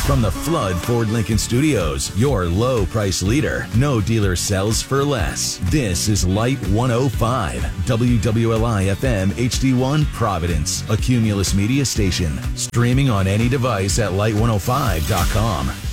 From the Flood Ford Lincoln Studios, your low price leader. No dealer sells for less. This is Light 105, WWLI FM HD1 Providence, a Cumulus media station. Streaming on any device at light105.com.